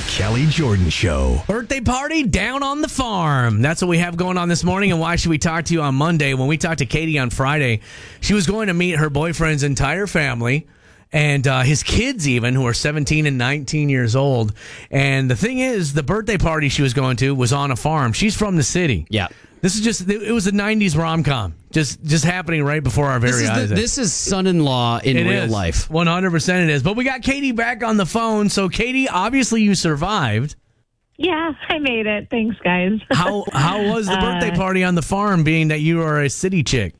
Kelly Jordan Show. Birthday party down on the farm. That's what we have going on this morning. And why should we talk to you on Monday? When we talked to Katie on Friday, she was going to meet her boyfriend's entire family and his kids even, who are 17 and 19 years old. And the thing is, the birthday party she was going to was on a farm. She's from the city. Yeah. This is just, it was a 90s rom-com. Just happening right before our very eyes. This is son-in-law in real life. 100% it is. But we got Katie back on the phone. So, Katie, obviously you survived. Yeah, I made it. Thanks, guys. How was the birthday party on the farm, being that you are a city chick?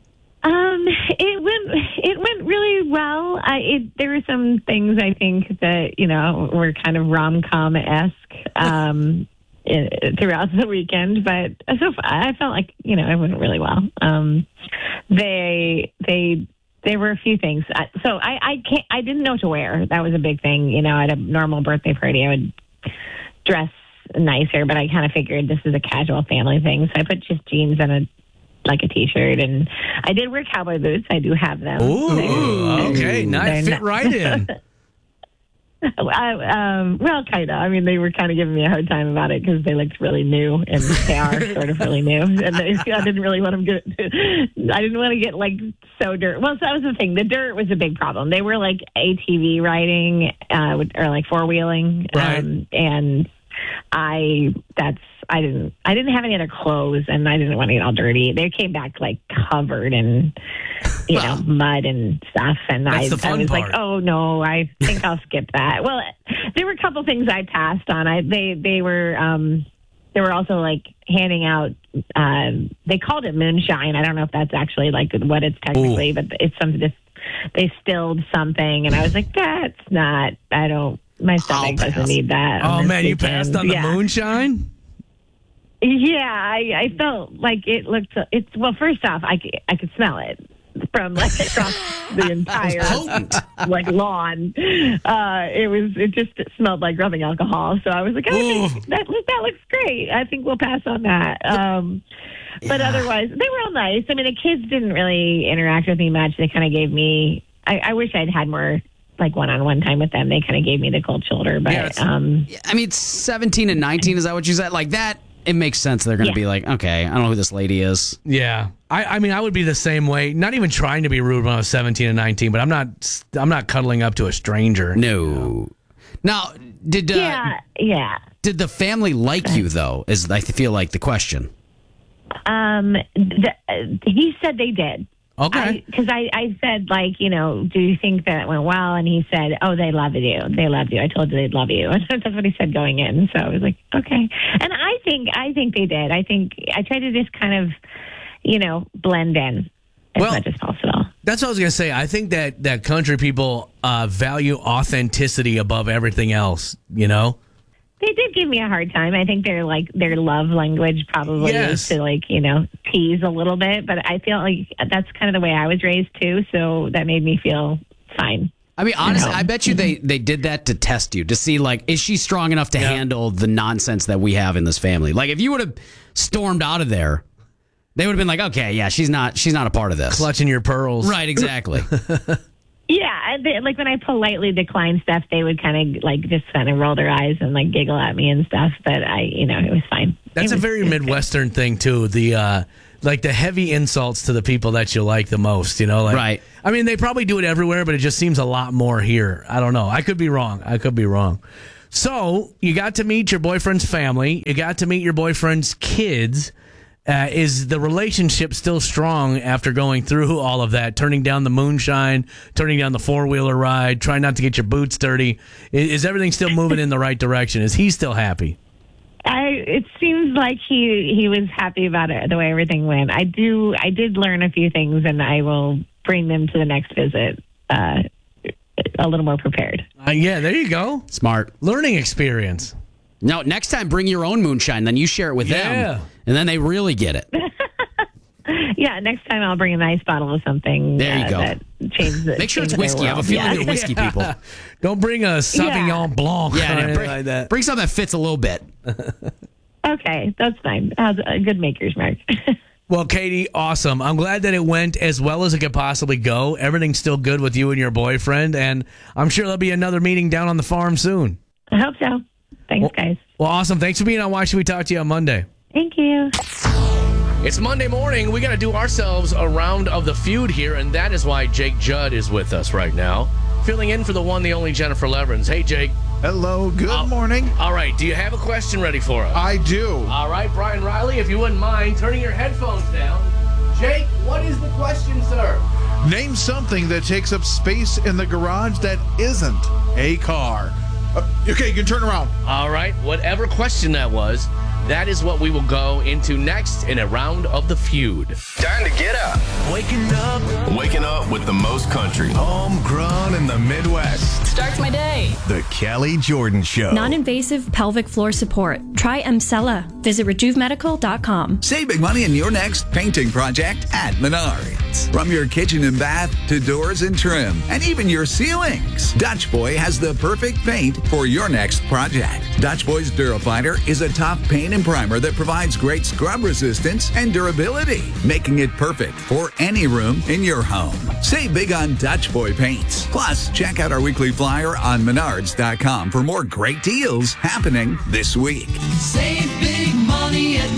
It went really well. There were some things I think that were kind of rom-com-esque throughout the weekend, but so I felt like it went really well. There were a few things. So I didn't know what to wear. That was a big thing. At a normal birthday party, I would dress nicer, but I kind of figured this is a casual family thing, so I put just jeans and a t-shirt, and I did wear cowboy boots. I do have them. Ooh, okay, nice. Fit right in. Well, kind of. I mean, they were kind of giving me a hard time about it because they looked really new, and they are sort of really new. And I didn't really want them I didn't want to get so dirt. Well, so that was the thing. The dirt was a big problem. They were ATV riding or four-wheeling, right. and I didn't have any other clothes, and I didn't want to get all dirty. They came back covered in mud and stuff, and I was part. like, oh no, I think I'll skip that. Well, there were a couple things I passed on. They were also handing out. They called it moonshine. I don't know if that's actually what it's technically, but it's something. They stilled something, and I was like, that's not. I don't. My stomach doesn't need that. Oh man, you passed on the moonshine. Yeah, I felt like it looked. Well, first off, I could smell it from across the entire lawn. It just smelled like rubbing alcohol. So I was like, that looks great. I think we'll pass on that. But otherwise, they were all nice. I mean, the kids didn't really interact with me much. They kind of gave me. I wish I'd had more one-on-one time with them. They kind of gave me the cold shoulder. But I mean, 17 and 19. Is that what you said? That. It makes sense. They're going to be okay, I don't know who this lady is. Yeah. I mean, I would be the same way. Not even trying to be rude when I was 17 and 19, but I'm not cuddling up to a stranger. No. Now, did the family like you, though, is I feel like the question. He said they did. Okay. Because I said, do you think that went well? And he said, oh, they love you. They loved you. I told you they'd love you. That's what he said going in. So I was like, okay. And I think they did. I think I tried to just kind of, blend in as much as possible. That's what I was going to say. I think that country people value authenticity above everything else, They did give me a hard time. I think their love language probably is to tease a little bit, but I feel like that's kind of the way I was raised too, so that made me feel fine. I mean, honestly, I bet you they did that to test you, to see is she strong enough to handle the nonsense that we have in this family? If you would have stormed out of there, they would have been like, okay, yeah, she's not a part of this. Clutching your pearls. Right, exactly. Yeah, when I politely declined stuff, they would kind of just kind of roll their eyes and giggle at me and stuff. But it was fine. That's a very Midwestern thing too. The the heavy insults to the people that you like the most. Right. I mean, they probably do it everywhere, but it just seems a lot more here. I don't know. I could be wrong. So you got to meet your boyfriend's family. You got to meet your boyfriend's kids. Is the relationship still strong after going through all of that, turning down the moonshine, turning down the four-wheeler ride, trying not to get your boots dirty? Is everything still moving in the right direction? Is he still happy? It seems like he was happy about it, the way everything went. I did learn a few things, and I will bring them to the next visit a little more prepared. Yeah, there you go. Smart. Learning experience. No, next time bring your own moonshine, then you share it with them, and then they really get it. Yeah, next time I'll bring a nice bottle of something. There you go. That changes Make sure it's whiskey. I have a feeling they're whiskey people. Don't bring a Sauvignon Blanc. Yeah, that. Bring something that fits a little bit. Okay, that's fine. Has a good maker's mark. Well, Katie, awesome. I'm glad that it went as well as it could possibly go. Everything's still good with you and your boyfriend, and I'm sure there'll be another meeting down on the farm soon. I hope so. Thanks, guys. Well, awesome. Thanks for being on Why Should We Talk to You on Monday. Thank you. It's Monday morning. We got to do ourselves a round of the feud here, and that is why Jake Judd is with us right now, filling in for the one, the only Jennifer Leverins. Hey, Jake. Hello. Good morning. All right. Do you have a question ready for us? I do. All right, Brian Riley, if you wouldn't mind turning your headphones down. Jake, what is the question, sir? Name something that takes up space in the garage that isn't a car. Okay, you can turn around. All right. Whatever question that was, that is what we will go into next in a round of the feud. Time to get up. Waking up with the most country. Homegrown in the Midwest. Starts my day. The Kelly Jordan Show. Non-invasive pelvic floor support. Try Emsella. Visit RejuveMedical.com. Save big money in your next painting project at Menards. From your kitchen and bath to doors and trim, and even your ceilings, Dutch Boy has the perfect paint for your next project. Dutch Boy's Durafighter is a top paint and primer that provides great scrub resistance and durability, making it perfect for any room in your home. Save big on Dutch Boy paints. Plus, check out our weekly flyer on Menards.com for more great deals happening this week. Save big money at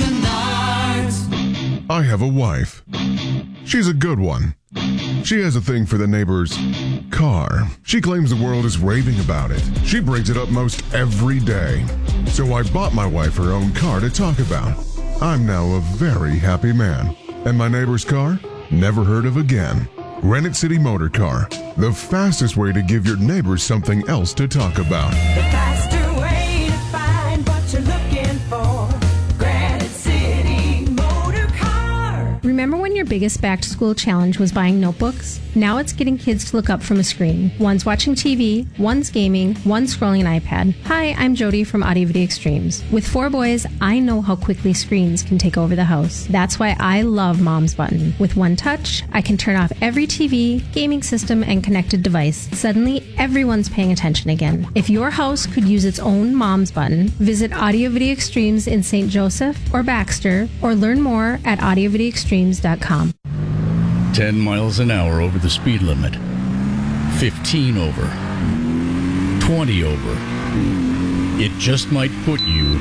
Menards. I have a wife. She's a good one. She has a thing for the neighbor's car. She claims the world is raving about it. She brings it up most every day. So I bought my wife her own car to talk about. I'm now a very happy man. And my neighbor's car? Never heard of again. Granite City Motor Car. The fastest way to give your neighbors something else to talk about. The faster way to find what you're looking for. Granite City Motor Car. Remember when your biggest back-to-school challenge was buying notebooks? Now it's getting kids to look up from a screen. One's watching TV, one's gaming, one's scrolling an iPad. Hi, I'm Jody from Audio Video Extremes. With 4 boys, I know how quickly screens can take over the house. That's why I love Mom's Button. With one touch, I can turn off every TV, gaming system, and connected device. Suddenly, everyone's paying attention again. If your house could use its own Mom's Button, visit Audio Video Extremes in St. Joseph or Baxter, or learn more at audiovideoextremes.com. 10 miles an hour over the speed limit. 15 over. 20 over. It just might put you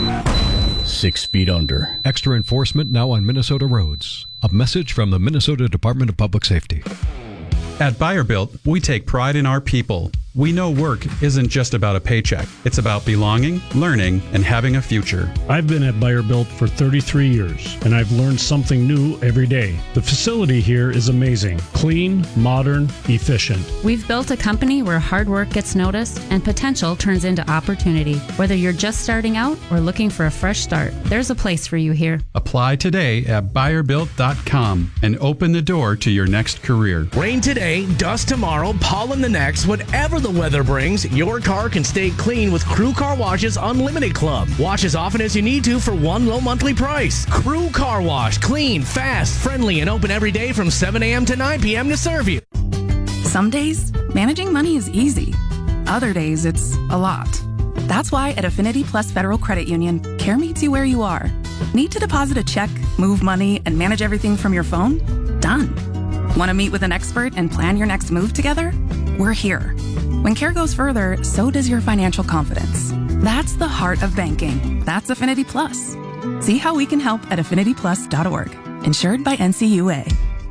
6 feet under. Extra enforcement now on Minnesota roads. A message from the Minnesota Department of Public Safety. At Buyer Built, we take pride in our people. We know work isn't just about a paycheck. It's about belonging, learning, and having a future. I've been at Buyer Built for 33 years, and I've learned something new every day. The facility here is amazing. Clean, modern, efficient. We've built a company where hard work gets noticed and potential turns into opportunity. Whether you're just starting out or looking for a fresh start, there's a place for you here. Apply today at buyerbuilt.com and open the door to your next career. Rain today, dust tomorrow, pollen the next, whatever the weather brings, your car can stay clean with Crew Car Wash's Unlimited Club. Wash as often as you need to for one low monthly price. Crew Car Wash, clean, fast, friendly, and open every day from 7 a.m. to 9 p.m. to serve you. Some days, managing money is easy. Other days, it's a lot. That's why at Affinity Plus Federal Credit Union, care meets you where you are. Need to deposit a check, move money, and manage everything from your phone? Done. Want to meet with an expert and plan your next move together? We're here. When care goes further, so does your financial confidence. That's the heart of banking. That's Affinity Plus. See how we can help at affinityplus.org. Insured by NCUA.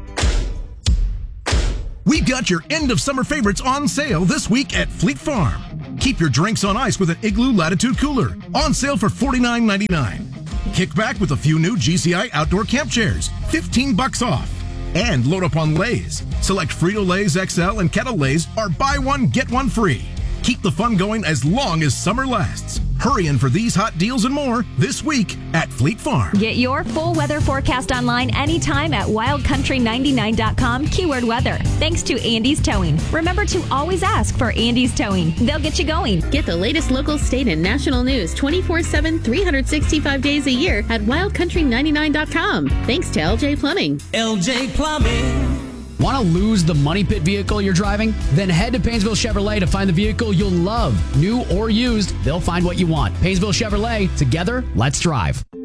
We've got your end of summer favorites on sale this week at Fleet Farm. Keep your drinks on ice with an Igloo Latitude Cooler. On sale for $49.99. Kick back with a few new GCI outdoor camp chairs. $15 off. And load up on Lay's. Select Frito-Lay's XL and Kettle Lay's are buy one, get one free. Keep the fun going as long as summer lasts. Hurry in for these hot deals and more this week at Fleet Farm. Get your full weather forecast online anytime at wildcountry99.com, keyword weather. Thanks to Andy's Towing. Remember to always ask for Andy's Towing. They'll get you going. Get the latest local, state, and national news 24/7, 365 days a year at wildcountry99.com. Thanks to LJ Plumbing. LJ Plumbing. Want to lose the money pit vehicle you're driving? Then head to Painesville Chevrolet to find the vehicle you'll love. New or used, they'll find what you want. Painesville Chevrolet, together, let's drive.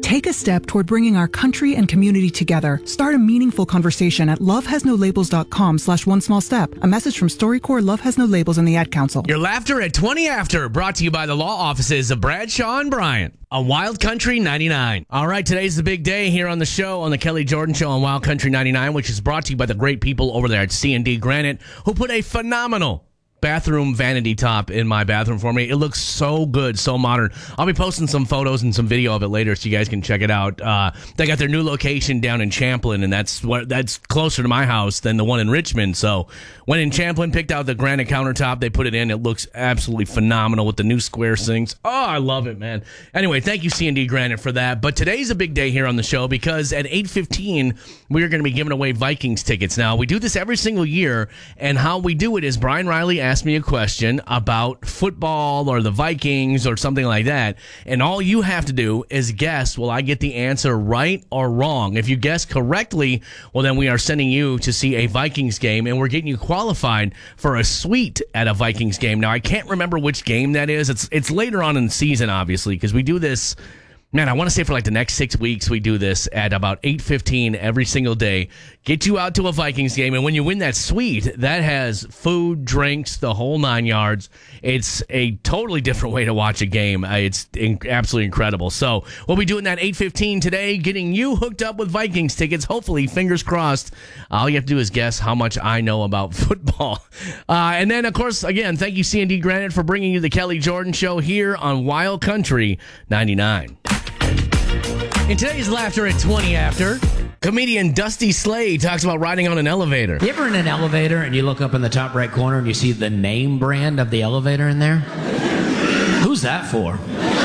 Take a step toward bringing our country and community together. Start a meaningful conversation at lovehasnolabels.com/onesmallstep. A message from StoryCorps, Love Has No Labels, and the Ad Council. Your laughter at 20 after, brought to you by the law offices of Bradshaw and Bryant on Wild Country 99. All right, today's the big day here on the show, on the Kelly Jordan Show on Wild Country 99, which is brought to you by the great people over there at C&D Granite, who put a phenomenal bathroom vanity top in my bathroom for me. It looks so good, so modern. I'll be posting some photos and some video of it later so you guys can check it out. They got their new location down in Champlin, and that's closer to my house than the one in Richmond. So when in Champlin, picked out the granite countertop, they put it in. It looks absolutely phenomenal with the new square sinks. Oh, I love it, man. Anyway, thank you, C&D Granite, for that. But today's a big day here on the show because at 8:15, we are going to be giving away Vikings tickets. Now, we do this every single year, and how we do it is Brian Riley asked me a question about football or the Vikings or something like that, and all you have to do is guess, will I get the answer right or wrong? If you guess correctly, well, then we are sending you to see a Vikings game, and we're getting you qualified for a suite at a Vikings game. Now, I can't remember which game that is. It's later on in the season, obviously, because we do this. Man, I want to say for like the next 6 weeks, we do this at about 8:15 every single day. Get you out to a Vikings game, and when you win that suite, that has food, drinks, the whole 9 yards. It's a totally different way to watch a game. It's absolutely incredible. So we'll be doing that 8:15 today, getting you hooked up with Vikings tickets. Hopefully, fingers crossed. All you have to do is guess how much I know about football. And then, of course, again, thank you, C&D Granite, for bringing you the Kelly Jordan Show here on Wild Country 99. In today's Laughter at 20 After, comedian Dusty Slade talks about riding on an elevator. You ever in an elevator and you look up in the top right corner and you see the name brand of the elevator in there? Who's that for?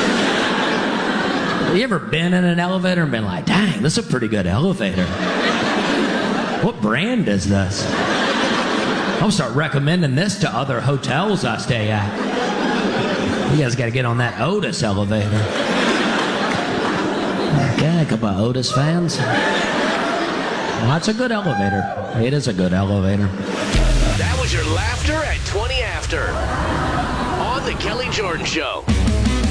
You ever been in an elevator and been like, dang, this is a pretty good elevator. What brand is this? I'm going to start recommending this to other hotels I stay at. You guys got to get on that Otis elevator. Yeah, a couple of Otis fans. Well, that's a good elevator. It is a good elevator. That was your Laughter at 20 After on the Kelly Jordan Show.